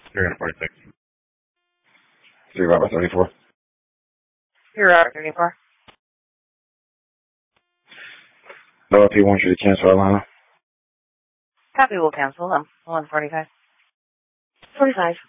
346. 3 Robert 34. You're Robert 34. No, if he wants you to cancel Atlanta. Copy, will cancel them. 145. 45.